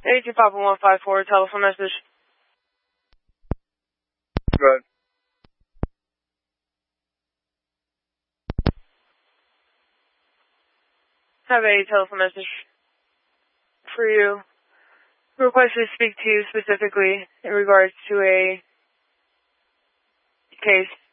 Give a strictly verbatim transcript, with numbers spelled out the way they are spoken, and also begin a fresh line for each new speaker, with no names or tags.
eight two five one five four, telephone message.
Go ahead.
Have a telephone message for you. Request to speak to you specifically in regards to a case.